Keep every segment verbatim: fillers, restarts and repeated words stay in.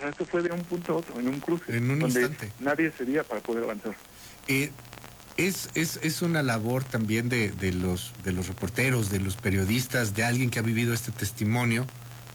sea, esto fue de un punto a otro, en un cruce. En un donde instante. nadie cedía para poder avanzar. Eh, es, es, es una labor también de, de, los, de los reporteros, de los periodistas, de alguien que ha vivido este testimonio,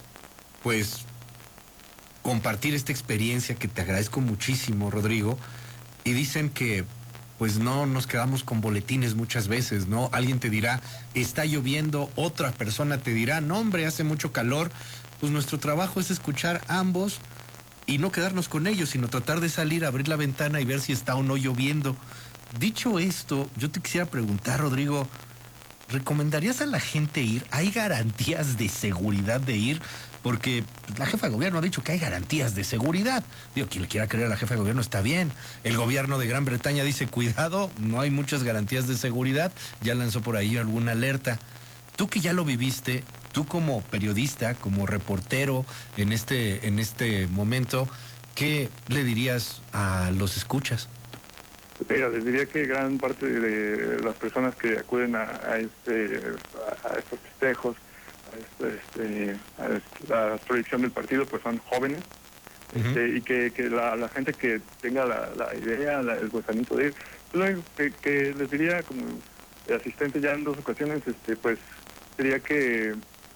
pues compartir esta experiencia que te agradezco muchísimo, Rodrigo. Y dicen que pues no nos quedamos con boletines muchas veces, ¿no? Alguien te dirá, está lloviendo, otra persona te dirá, no hombre, hace mucho calor. Pues nuestro trabajo es escuchar a ambos y no quedarnos con ellos, sino tratar de salir, abrir la ventana y ver si está o no lloviendo. Dicho esto, yo te quisiera preguntar, Rodrigo, ¿recomendarías a la gente ir? ¿Hay garantías de seguridad de ir? Porque la jefa de gobierno ha dicho que hay garantías de seguridad. Digo, quien le quiera creer a la jefa de gobierno está bien. El gobierno de Gran Bretaña dice, cuidado, no hay muchas garantías de seguridad. Ya lanzó por ahí alguna alerta. Tú que ya lo viviste, tú como periodista, como reportero en este, en este momento, ¿qué le dirías a los escuchas? Mira, les diría que gran parte de las personas que acuden a, a, este, a, a estos festejos, a, este, este, a la proyección del partido, pues son jóvenes, uh-huh. este, y que, que la, la gente que tenga la, la idea, la, el gusanito de ir, pues, que, que les diría como asistente ya en dos ocasiones, este, pues sería que,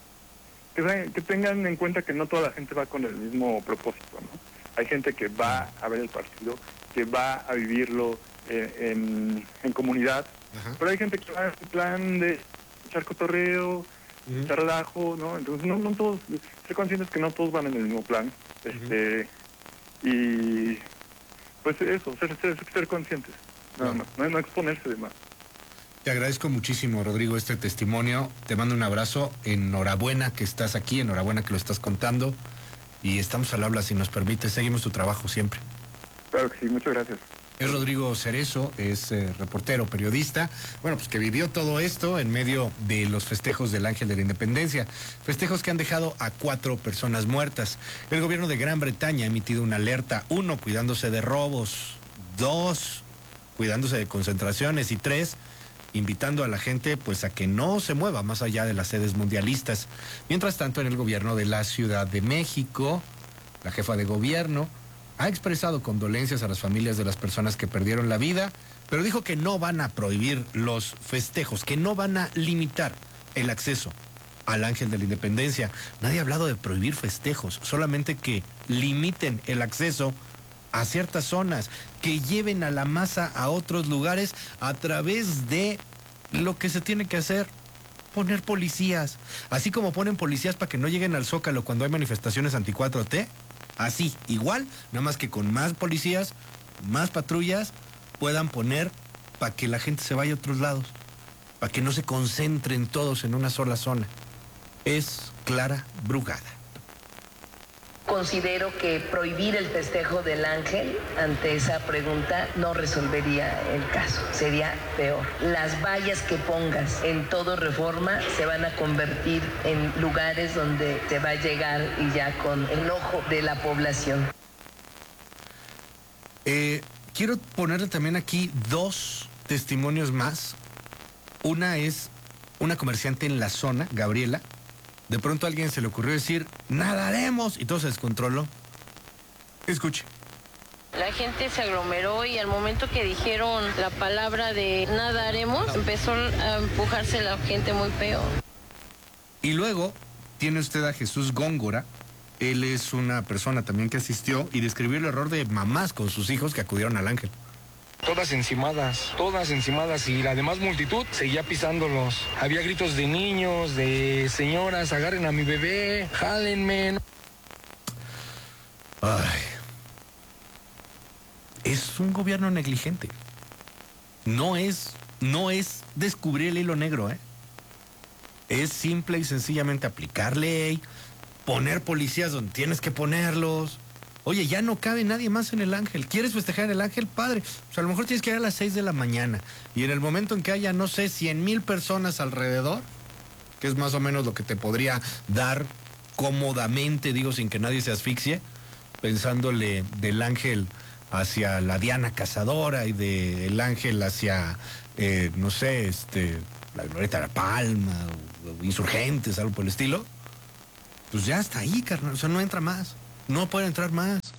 que, que tengan en cuenta que no toda la gente va con el mismo propósito, ¿no? Hay gente que va a ver el partido, que va a vivirlo eh, en, en comunidad, uh-huh. pero hay gente que va en plan de echar cotorreo, uh-huh. echar relajo, ¿no? Entonces no, no todos, ser conscientes que no todos van en el mismo plan, este, uh-huh. y pues eso, ser, ser, ser conscientes, nada más, no, no exponerse de más. Te agradezco muchísimo, Rodrigo, este testimonio. Te mando un abrazo. Enhorabuena que estás aquí, enhorabuena que lo estás contando. Y estamos al habla, si nos permite. Seguimos tu trabajo siempre. Claro que sí, muchas gracias. Es Rodrigo Cerezo, es eh, reportero, periodista, bueno, pues que vivió todo esto en medio de los festejos del Ángel de la Independencia. Festejos que han dejado a cuatro personas muertas. El gobierno de Gran Bretaña ha emitido una alerta. Uno, cuidándose de robos. Dos, cuidándose de concentraciones. Y tres, invitando a la gente pues a que no se mueva más allá de las sedes mundialistas. Mientras tanto, en el gobierno de la Ciudad de México, la jefa de gobierno ha expresado condolencias a las familias de las personas que perdieron la vida, pero dijo que no van a prohibir los festejos, que no van a limitar el acceso al Ángel de la Independencia. Nadie ha hablado de prohibir festejos, solamente que limiten el acceso a ciertas zonas, que lleven a la masa a otros lugares a través de lo que se tiene que hacer, poner policías. Así como ponen policías para que no lleguen al Zócalo cuando hay manifestaciones anti cuatro T, así, igual, nada más que con más policías, más patrullas, puedan poner para que la gente se vaya a otros lados, para que no se concentren todos en una sola zona. Es Clara Brugada. Considero que prohibir el festejo del Ángel ante esa pregunta no resolvería el caso, sería peor. Las vallas que pongas en todo Reforma se van a convertir en lugares donde se va a llegar y ya con el ojo de la población. Eh, quiero ponerle también aquí dos testimonios más. Una es una comerciante en la zona, Gabriela. De pronto a alguien se le ocurrió decir, nadaremos, y todo se descontroló. Escuche. La gente se aglomeró y al momento que dijeron la palabra de nadaremos, empezó a empujarse la gente muy feo. Y luego tiene usted a Jesús Góngora. Él es una persona también que asistió y describió el error de mamás con sus hijos que acudieron al Ángel. Todas encimadas, todas encimadas, y la demás multitud seguía pisándolos. Había gritos de niños, de señoras, agarren a mi bebé, jálenme. Ay. Es un gobierno negligente. No es, no es descubrir el hilo negro, ¿eh? Es simple y sencillamente aplicar ley, poner policías donde tienes que ponerlos. Oye, ya no cabe nadie más en el Ángel. ¿Quieres festejar en el Ángel? Padre. O sea, a lo mejor tienes que ir a las seis de la mañana. Y en el momento en que haya, no sé, cien mil personas alrededor, que es más o menos lo que te podría dar cómodamente, digo, sin que nadie se asfixie, pensándole del Ángel hacia la Diana Cazadora y del Ángel hacia, eh, no sé, este, la Glorieta de la Palma, o, o Insurgentes, algo por el estilo. Pues ya está ahí, carnal. O sea, no entra más. No puede entrar más.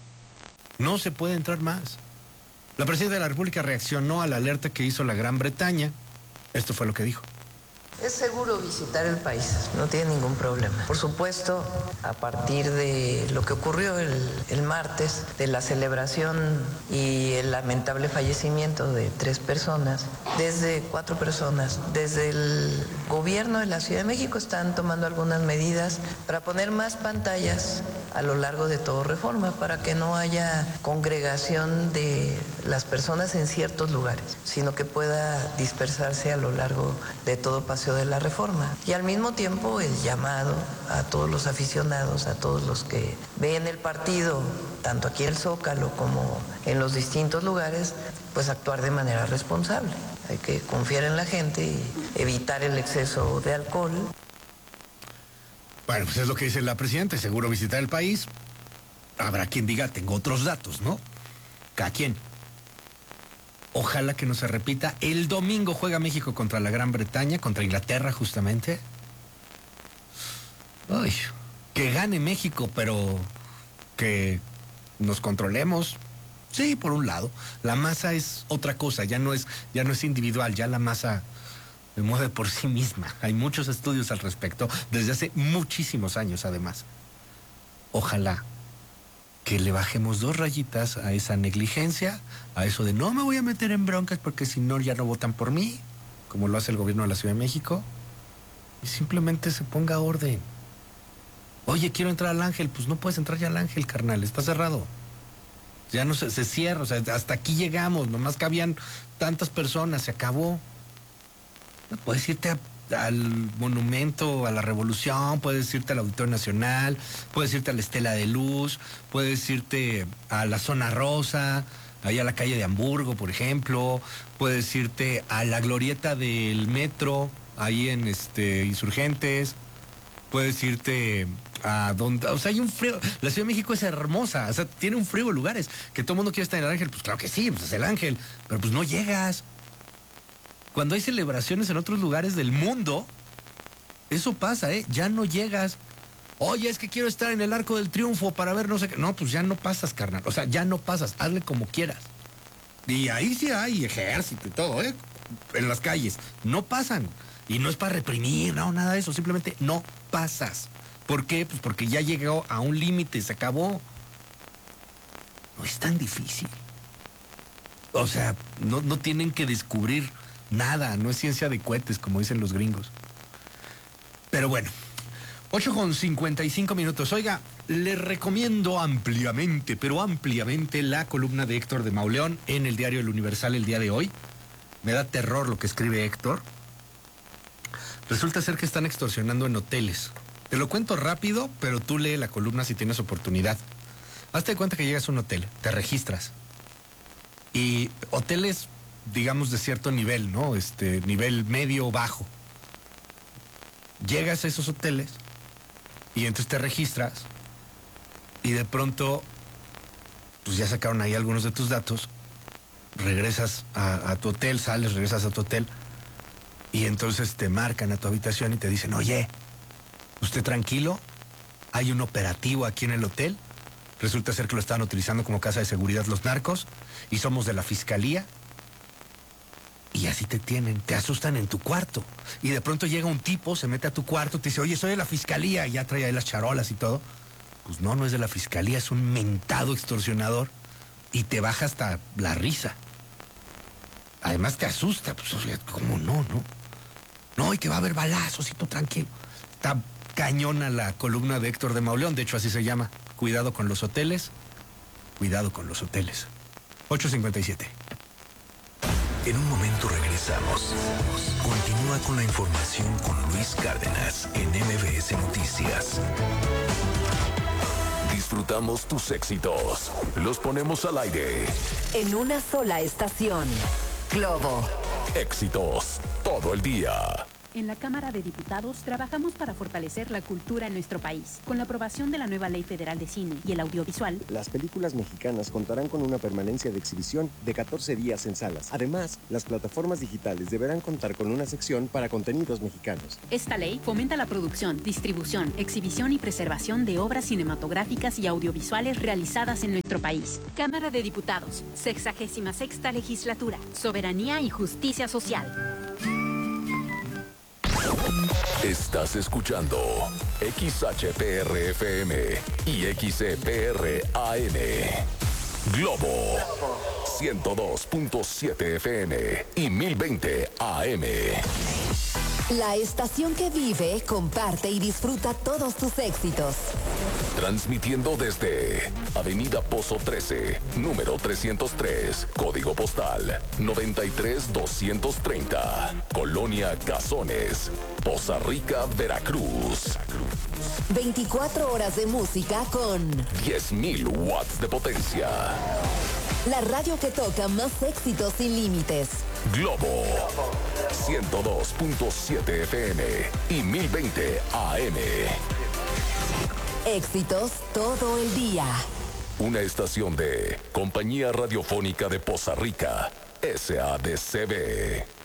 No se puede entrar más. La presidenta de la República reaccionó a la alerta que hizo la Gran Bretaña. Esto fue lo que dijo. Es seguro visitar el país, no tiene ningún problema. Por supuesto, a partir de lo que ocurrió el, el martes, de la celebración y el lamentable fallecimiento de tres personas, desde cuatro personas, desde el gobierno de la Ciudad de México están tomando algunas medidas para poner más pantallas a lo largo de todo Reforma, para que no haya congregación de las personas en ciertos lugares, sino que pueda dispersarse a lo largo de todo Paseo de la Reforma. Y al mismo tiempo el llamado a todos los aficionados, a todos los que ven el partido, tanto aquí en el Zócalo como en los distintos lugares, pues actuar de manera responsable. Hay que confiar en la gente y evitar el exceso de alcohol. Bueno, pues es lo que dice la presidenta, seguro visitar el país. Habrá quien diga, tengo otros datos, ¿no? Cada quien. Ojalá que no se repita. El domingo juega México contra la Gran Bretaña, contra Inglaterra justamente. Ay, que gane México, pero que nos controlemos. Sí, por un lado. La masa es otra cosa, ya no es, ya no es individual, ya la masa se mueve por sí misma. Hay muchos estudios al respecto, desde hace muchísimos años además. Ojalá que le bajemos dos rayitas a esa negligencia, a eso de no me voy a meter en broncas porque si no ya no votan por mí, como lo hace el gobierno de la Ciudad de México, y simplemente se ponga orden. Oye, quiero entrar al Ángel, pues no puedes entrar ya al Ángel, carnal, está cerrado. Ya no se, se cierra, o sea, hasta aquí llegamos, nomás cabían tantas personas, se acabó. Puedes irte a al monumento, a la Revolución, puedes irte al Auditorio Nacional, puedes irte a la Estela de Luz, puedes irte a la Zona Rosa, ahí a la calle de Hamburgo, por ejemplo, puedes irte a la glorieta del metro, ahí en este Insurgentes, puedes irte a donde, o sea, hay un frío, la Ciudad de México es hermosa, o sea, tiene un frío de lugares, que todo el mundo quiere estar en el Ángel, pues claro que sí, pues es el Ángel, pero pues no llegas. Cuando hay celebraciones en otros lugares del mundo, eso pasa, ¿eh? Ya no llegas. Oye, es que quiero estar en el Arco del Triunfo para ver no sé qué. No, pues ya no pasas, carnal. O sea, ya no pasas. Hazle como quieras. Y ahí sí hay ejército y todo, ¿eh? En las calles. No pasan. Y no es para reprimir, no, nada de eso. Simplemente no pasas. ¿Por qué? Pues porque ya llegó a un límite, se acabó. No es tan difícil. O sea, no, no tienen que descubrir nada, no es ciencia de cohetes, como dicen los gringos. Pero bueno, ocho con cincuenta y cinco minutos. Oiga, le recomiendo ampliamente, pero ampliamente, la columna de Héctor de Mauleón en el diario El Universal el día de hoy. Me da terror lo que escribe Héctor. Resulta ser que están extorsionando en hoteles. Te lo cuento rápido, pero tú lee la columna si tienes oportunidad. Hazte de cuenta que llegas a un hotel, te registras. Y hoteles, digamos, de cierto nivel, ¿no? Este, nivel medio o bajo. Llegas a esos hoteles y entonces te registras y de pronto, pues ya sacaron ahí algunos de tus datos, regresas a, a tu hotel, sales, regresas a tu hotel y entonces te marcan a tu habitación y te dicen, oye, usted tranquilo, hay un operativo aquí en el hotel, resulta ser que lo estaban utilizando como casa de seguridad los narcos y somos de la fiscalía. Y así te tienen, te asustan en tu cuarto. Y de pronto llega un tipo, se mete a tu cuarto, te dice, oye, soy de la fiscalía, y ya trae ahí las charolas y todo. Pues no, no es de la fiscalía, es un mentado extorsionador. Y te baja hasta la risa. Además te asusta, pues, oye, ¿cómo no, no? No, y que va a haber balazos y tú tranquilo. Está cañona la columna de Héctor de Mauleón, de hecho así se llama. Cuidado con los hoteles, cuidado con los hoteles. ocho cincuenta y siete. En un momento regresamos. Continúa con la información con Luis Cárdenas en M B S Noticias. Disfrutamos tus éxitos. Los ponemos al aire. En una sola estación. Globo. Éxitos todo el día. En la Cámara de Diputados trabajamos para fortalecer la cultura en nuestro país. Con la aprobación de la nueva Ley Federal de Cine y el Audiovisual, las películas mexicanas contarán con una permanencia de exhibición de catorce días en salas. Además, las plataformas digitales deberán contar con una sección para contenidos mexicanos. Esta ley fomenta la producción, distribución, exhibición y preservación de obras cinematográficas y audiovisuales realizadas en nuestro país. Cámara de Diputados, sexagésima sexta legislatura, soberanía y justicia social. Estás escuchando X H P R F M y X E P R A M. Globo ciento dos punto siete F M y mil veinte A M. La estación que vive, comparte y disfruta todos tus éxitos. Transmitiendo desde Avenida Pozo trece, número trescientos tres, código postal noventa y tres doscientos treinta, Colonia Cazones, Poza Rica, Veracruz. veinticuatro horas de música con diez mil watts de potencia. La radio que toca más éxitos sin límites. Globo ciento dos punto siete F M y mil veinte A M. Éxitos todo el día. Una estación de Compañía Radiofónica de Poza Rica, S A D C B.